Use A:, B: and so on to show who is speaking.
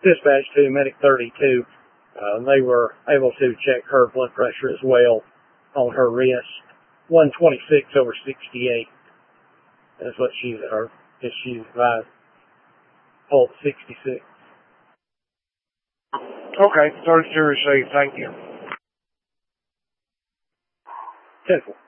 A: dispatched to Medic 32. They were able to check her blood pressure as well on her wrist. 126/68. That's what she's advised. Pulse 66.
B: Okay, 32 received. Thank you.
A: 10-4.